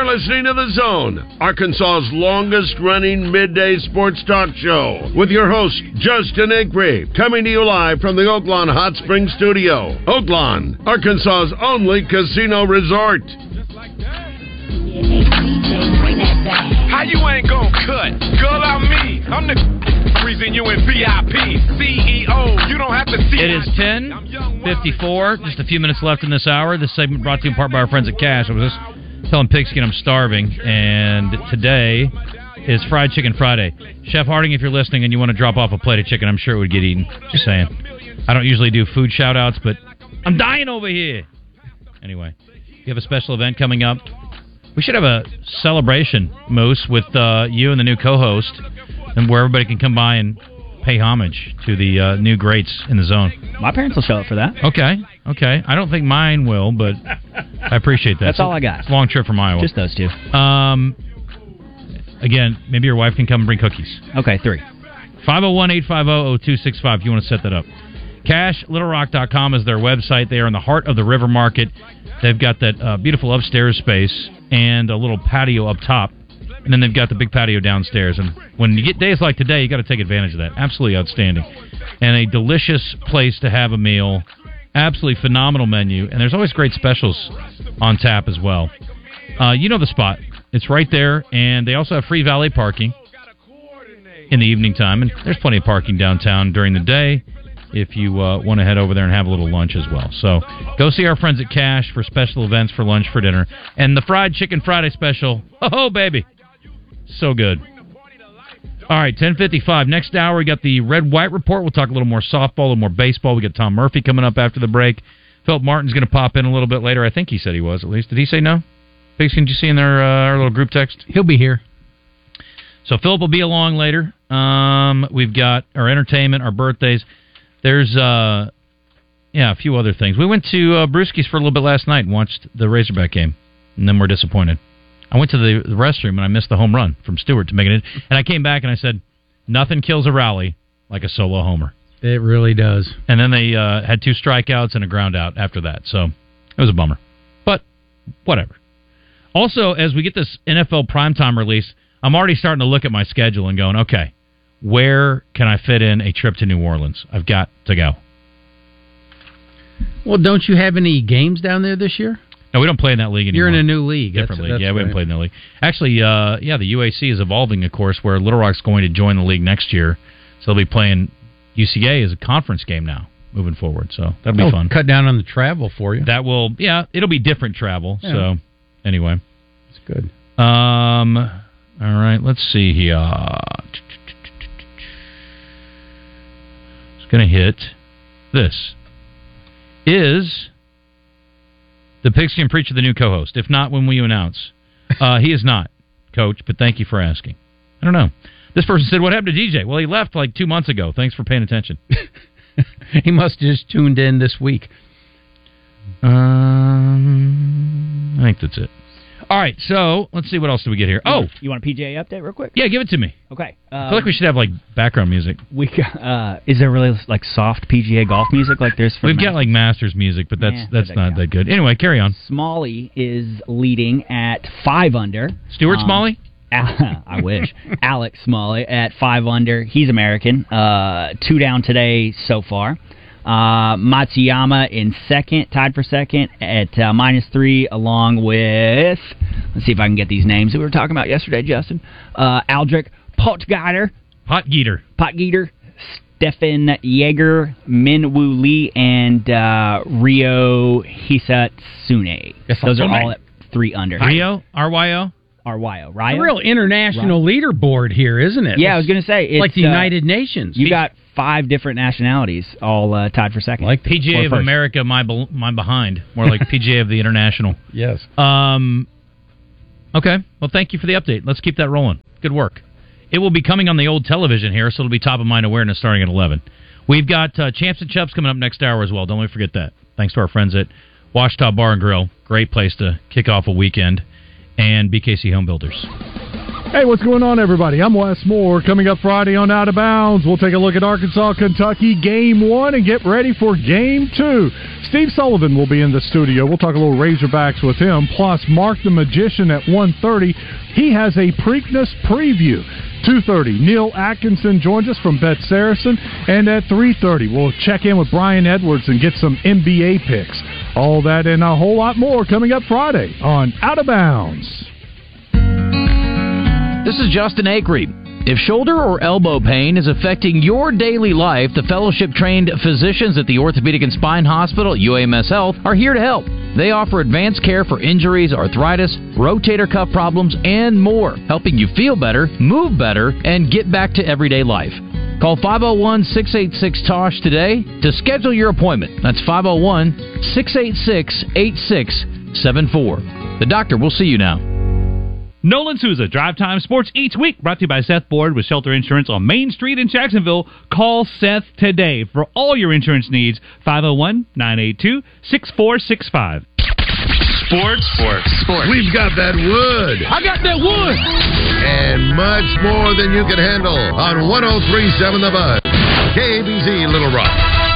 You're listening to The Zone, Arkansas's longest-running midday sports talk show, with your host, Justin Acree, coming to you live from the Oaklawn Hot Springs Studio. Oaklawn, Arkansas's only casino resort. How you ain't gonna cut? Girl, I'm me. I'm the reason you in VIP. CEO, you don't have to see. It is 10:54. Just a few minutes left in this hour. This segment brought to you in part by our friends at Cash. I was just telling Pigskin I'm starving, and today is Fried Chicken Friday. Chef Harding, if you're listening and you want to drop off a plate of chicken, I'm sure it would get eaten. Just saying. I don't usually do food shout-outs, but I'm dying over here. Anyway, you have a special event coming up. We should have a celebration, Moose, with you and the new co-host, and where everybody can come by and pay homage to the new greats in the zone. My parents will show up for that. Okay. I don't think mine will, but I appreciate that. That's all I got. It's a long trip from Iowa. Just those two. Again, maybe your wife can come and bring cookies. Okay, 3. 501-850-0265 if you want to set that up. CashLittleRock.com is their website. They are in the heart of the River Market. They've got that beautiful upstairs space and a little patio up top. And then they've got the big patio downstairs. And when you get days like today, you got to take advantage of that. Absolutely outstanding. And a delicious place to have a meal. Absolutely phenomenal menu. And there's always great specials on tap as well. You know the spot. It's right there. And they also have free valet parking in the evening time. And there's plenty of parking downtown during the day if you want to head over there and have a little lunch as well. So go see our friends at Cash for special events, for lunch, for dinner. And the Fried Chicken Friday special. Oh, baby. So good. All right, 10:55. Next hour, we got the Red-White Report. We'll talk a little more softball, a little more baseball. We got Tom Murphy coming up after the break. Philip Martin's going to pop in a little bit later. I think he said he was, at least. Did he say no? Pigs, did you see in their our little group text? He'll be here. So Philip will be along later. We've got our entertainment, our birthdays. There's a few other things. We went to Brewski's for a little bit last night and watched the Razorback game, and then we're disappointed. I went to the restroom, and I missed the home run from Stewart to make it in. And I came back, and I said, nothing kills a rally like a solo homer. It really does. And then they had 2 strikeouts and a ground out after that. So it was a bummer. But whatever. Also, as we get this NFL primetime release, I'm already starting to look at my schedule and going, okay, where can I fit in a trip to New Orleans? I've got to go. Well, don't you have any games down there this year? No, we don't play in that league anymore. You're in a new league. Different league. That's we right. haven't played in the league. Actually, the UAC is evolving, of course, where Little Rock's going to join the league next year. So they'll be playing UCA as a conference game now, moving forward. So that'll be fun. Cut down on the travel for you. That will, it'll be different travel. Yeah. So anyway. That's good. All right, let's see here. It's going to hit this. Is the Pigskin Preacher the new co-host? If not, when will you announce? He is not, Coach, but thank you for asking. I don't know. This person said, what happened to DJ? Well, he left like 2 months ago. Thanks for paying attention. He must have just tuned in this week. I think that's it. All right, so let's see what else do we get here. Oh, you want a PGA update real quick? Yeah, give it to me. Okay. I feel like we should have like background music. We is there really like soft PGA golf music like there's? We've got like Masters music, but that's not that good. Anyway, carry on. Smalley is leading at 5 under. Stuart Smalley? I wish. Alex Smalley at 5 under. He's American. 2 down today so far. Matsuyama in second, tied for second at -3, along with, let's see if I can get these names that we were talking about yesterday, Justin. Aldrich Potgieter, Stefan Yeager, Minwoo Lee, and Ryo Hisatsune. Those are all at 3 under. Ryo? RYO? Ryo. A real international leaderboard here, isn't it? Yeah, I was going to say. It's like the United Nations. You got 5 different nationalities all tied for second. Like PGA of America, my behind. More like PGA of the International. Yes. Okay. Well, thank you for the update. Let's keep that rolling. Good work. It will be coming on the old television here, so it'll be top of mind awareness starting at 11. We've got Champs and Chups coming up next hour as well. Don't forget that. Thanks to our friends at Washita Bar and Grill. Great place to kick off a weekend. And BKC Home Builders. Hey, what's going on, everybody? I'm Wes Moore. Coming up Friday on Out of Bounds, we'll take a look at Arkansas, Kentucky, Game 1, and get ready for Game 2. Steve Sullivan will be in the studio. We'll talk a little Razorbacks with him. Plus, Mark the Magician at 1:30. He has a Preakness preview. 2:30, Neil Atkinson joins us from Bet Saracen. And at 3:30, we'll check in with Brian Edwards and get some NBA picks. All that and a whole lot more coming up Friday on Out of Bounds. This is Justin Acree. If shoulder or elbow pain is affecting your daily life, the fellowship-trained physicians at the Orthopedic and Spine Hospital at UAMS Health are here to help. They offer advanced care for injuries, arthritis, rotator cuff problems, and more, helping you feel better, move better, and get back to everyday life. Call 501-686-TOSH today to schedule your appointment. That's 501-686-8674. The doctor will see you now. Nolan Souza, Drive Time Sports each week, brought to you by Seth Board with Shelter Insurance on Main Street in Jacksonville. Call Seth today for all your insurance needs. 501-982-6465. Sports. We've got that wood. I got that wood. And much more than you can handle on 103.7 The Buzz. KABZ Little Rock.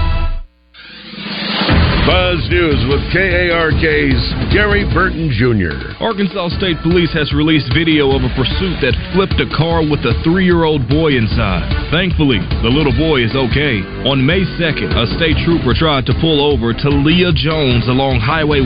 Buzz News with KARK's Gary Burton Jr. Arkansas State Police has released video of a pursuit that flipped a car with a 3-year-old boy inside. Thankfully, the little boy is okay. On May 2nd, a state trooper tried to pull over Talia Jones along Highway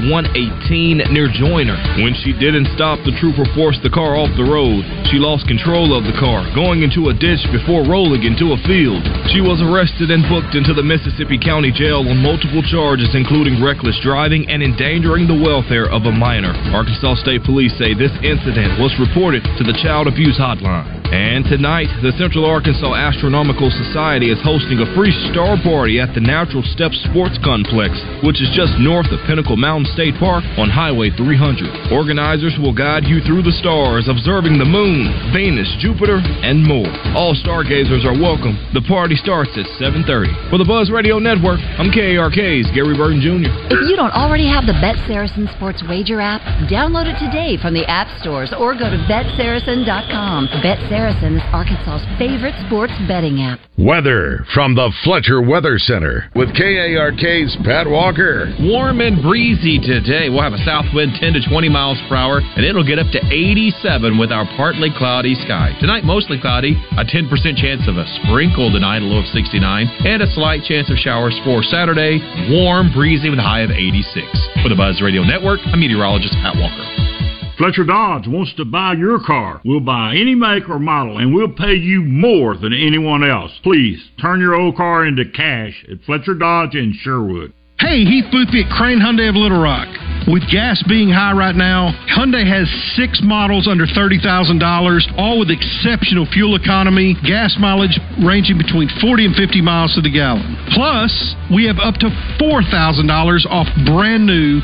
118 near Joyner. When she didn't stop, the trooper forced the car off the road. She lost control of the car, going into a ditch before rolling into a field. She was arrested and booked into the Mississippi County Jail on multiple charges, including reckless driving and endangering the welfare of a minor. Arkansas State Police say this incident was reported to the Child Abuse Hotline. And tonight, the Central Arkansas Astronomical Society is hosting a free star party at the Natural Steps Sports Complex, which is just north of Pinnacle Mountain State Park on Highway 300. Organizers will guide you through the stars, observing the moon, Venus, Jupiter, and more. All stargazers are welcome. The party starts at 7:30. For the Buzz Radio Network, I'm KARK's Gary Burton Jr. If you don't already have the Bet Saracen Sports Wager app, download it today from the app stores or go to BetSaracen.com. Bet Saracen is Arkansas's favorite sports betting app. Weather from the Fletcher Weather Center with KARK's Pat Walker. Warm and breezy today. We'll have a south wind 10 to 20 miles per hour, and it'll get up to 87 with our partly cloudy sky. Tonight, mostly cloudy, a 10% chance of a sprinkle tonight, a low of 69, and a slight chance of showers for Saturday. Warm, breezy with a high of 86. For the Buzz Radio Network, I'm meteorologist Pat Walker. Fletcher Dodge wants to buy your car. We'll buy any make or model, and we'll pay you more than anyone else. Please, turn your old car into cash at Fletcher Dodge in Sherwood. Hey, Heath Boothby at Crane Hyundai of Little Rock. With gas being high right now, Hyundai has 6 models under $30,000, all with exceptional fuel economy, gas mileage ranging between 40 and 50 miles to the gallon. Plus, we have up to $4,000 off brand new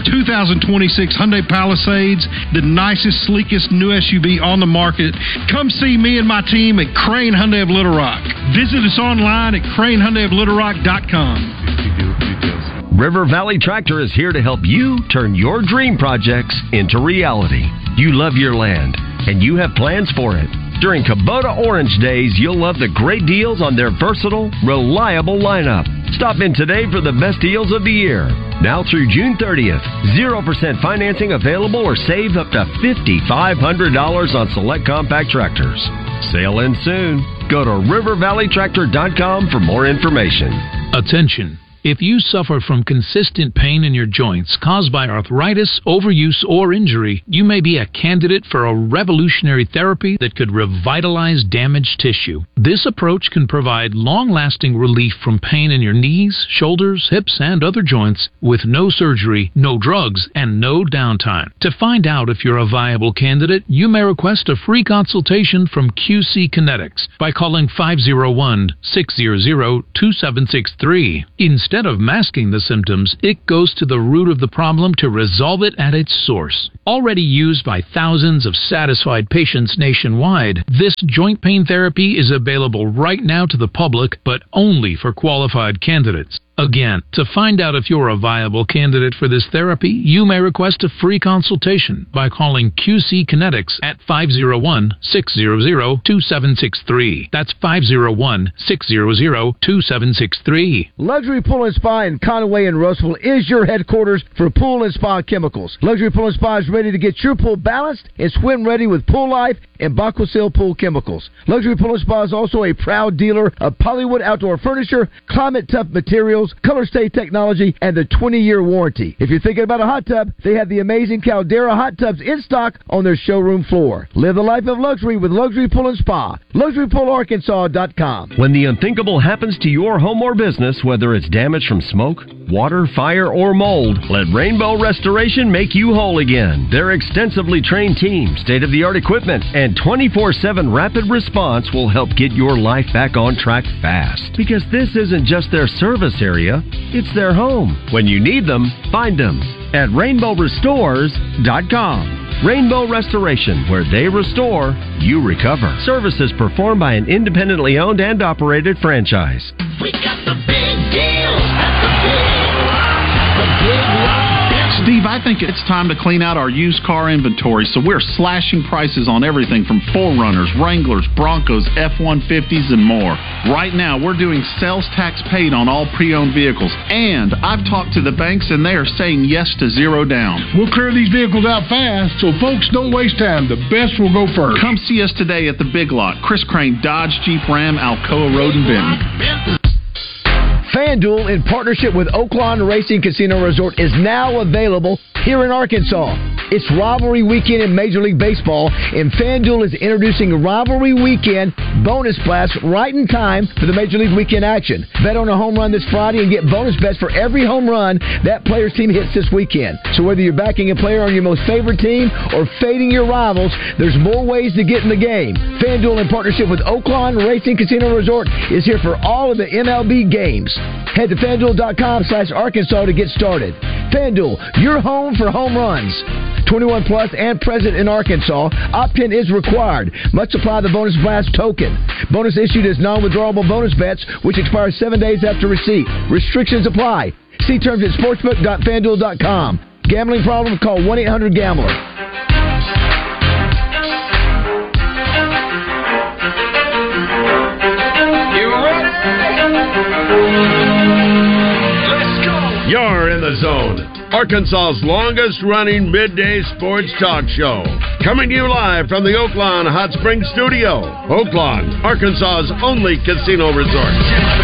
2026 Hyundai Palisades, the nicest, sleekest new SUV on the market. Come see me and my team at Crane Hyundai of Little Rock. Visit us online at cranehyundaioflittlerock.com. River Valley Tractor is here to help you turn your dream projects into reality. You love your land, and you have plans for it. During Kubota Orange Days, you'll love the great deals on their versatile, reliable lineup. Stop in today for the best deals of the year. Now through June 30th, 0% financing available or save up to $5,500 on select compact tractors. Sale ends soon. Go to rivervalleytractor.com for more information. Attention. If you suffer from consistent pain in your joints caused by arthritis, overuse, or injury, you may be a candidate for a revolutionary therapy that could revitalize damaged tissue. This approach can provide long-lasting relief from pain in your knees, shoulders, hips, and other joints with no surgery, no drugs, and no downtime. To find out if you're a viable candidate, you may request a free consultation from QC Kinetics by calling 501-600-2763. Instead of masking the symptoms, it goes to the root of the problem to resolve it at its source. Already used by thousands of satisfied patients nationwide, this joint pain therapy is available right now to the public, but only for qualified candidates. Again, to find out if you're a viable candidate for this therapy, you may request a free consultation by calling QC Kinetics at 501-600-2763. That's 501-600-2763. Luxury Pool and Spa in Conway and Russell is your headquarters for pool and spa chemicals. Luxury Pool and Spa is ready to get your pool balanced and swim ready with Pool Life and Baquasil Pool Chemicals. Luxury Pool and Spa is also a proud dealer of Polywood Outdoor Furniture, Climate Tough Materials, Color Stay Technology, and the 20-year warranty. If you're thinking about a hot tub, they have the amazing Caldera hot tubs in stock on their showroom floor. Live the life of luxury with Luxury Pool and Spa. LuxuryPoolArkansas.com. When the unthinkable happens to your home or business, whether it's damage from smoke, water, fire, or mold, let Rainbow Restoration make you whole again. Their extensively trained team, state-of-the-art equipment, and 24/7 rapid response will help get your life back on track fast. Because this isn't just their service area, it's their home. When you need them, find them at RainbowRestores.com. Rainbow Restoration, where they restore, you recover. Services performed by an independently owned and operated franchise. We got the big deal at the big rock. Steve, I think it's time to clean out our used car inventory, so we're slashing prices on everything from 4Runners, Wranglers, Broncos, F-150s, and more. Right now, we're doing sales tax paid on all pre-owned vehicles, and I've talked to the banks, and they are saying yes to 0 down. We'll clear these vehicles out fast, so folks don't waste time. The best will go first. Come see us today at the Big Lot, Chris Crane Dodge Jeep Ram, Alcoa Road in Benton. FanDuel, in partnership with Oaklawn Racing Casino Resort, is now available here in Arkansas. It's Rivalry Weekend in Major League Baseball, and FanDuel is introducing Rivalry Weekend bonus blasts right in time for the Major League Weekend action. Bet on a home run this Friday and get bonus bets for every home run that player's team hits this weekend. So whether you're backing a player on your most favorite team or fading your rivals, there's more ways to get in the game. FanDuel, in partnership with Oaklawn Racing Casino Resort, is here for all of the MLB games. Head to FanDuel.com/Arkansas to get started. FanDuel, your home for home runs. 21 plus and present in Arkansas. Opt-in is required. Must apply the bonus blast token. Bonus issued as non-withdrawable bonus bets, which expire 7 days after receipt. Restrictions apply. See terms at sportsbook.fanduel.com. Gambling problem? Call 1-800-GAMBLER. You're in the zone. Arkansas's longest-running midday sports talk show. Coming to you live from the Oaklawn Hot Springs Studio. Oaklawn, Arkansas's only casino resort.